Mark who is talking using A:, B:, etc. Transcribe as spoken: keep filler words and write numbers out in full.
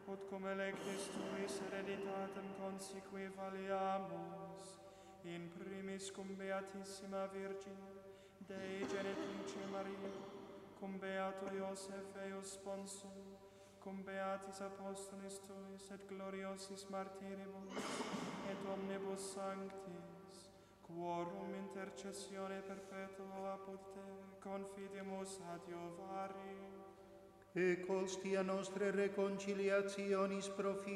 A: ut cum electis tuis hereditatem consequi valiamus, in primis cum Beatissima Virgine, Dei Genitrice Maria, cum Beato Iosef eius sponsum, cum Beatis Apostolis tuis et gloriosis martiribus, et omnibus sanctis, quorum intercessione perpetua apud te, confidimus adiovari.
B: E costia nostre reconciliationis profi